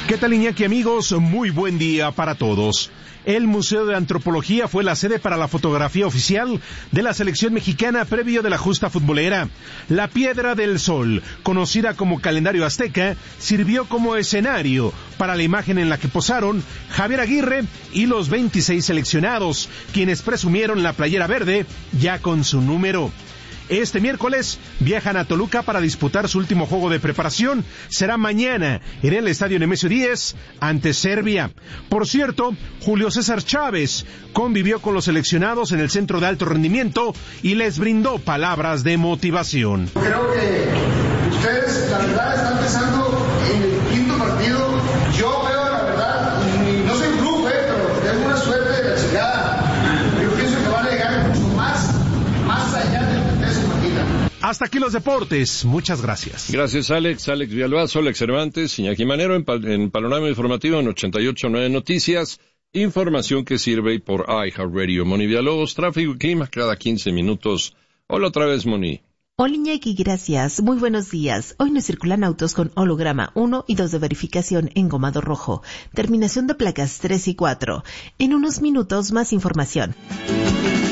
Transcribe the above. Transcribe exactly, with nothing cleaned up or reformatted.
¿Qué tal, Iñaki, amigos? Muy buen día para todos. El Museo de Antropología fue la sede para la fotografía oficial de la selección mexicana previo de la justa futbolera. La Piedra del Sol, conocida como calendario azteca, sirvió como escenario para la imagen en la que posaron Javier Aguirre y los veintiséis seleccionados, quienes presumieron la playera verde ya con su número. Este miércoles viajan a Toluca para disputar su último juego de preparación. Será mañana en el estadio Nemesio diez ante Serbia. Por cierto, Julio César Chávez convivió con los seleccionados en el centro de alto rendimiento y les brindó palabras de motivación. Creo que ustedes, la verdad, están pensando en el quinto partido. Yo veo, la verdad, y no soy club, eh, pero tengo una suerte de la chingada. Yo pienso que van a llegar mucho más, más allá de Hasta aquí los deportes. Muchas gracias. Gracias, Alex. Alex Villalbazo, Alex Cervantes, Iñaki Manero en, en Panorama Informativo en ochenta y ocho punto nueve Noticias. Información que sirve por iHeartRadio. Moni Villalobos, tráfico y clima cada quince minutos. Hola otra vez, Moni. Hola, Iñaki, gracias. Muy buenos días. Hoy no circulan autos con holograma uno y dos de verificación en gomado rojo. Terminación de placas tres y cuatro. En unos minutos más información.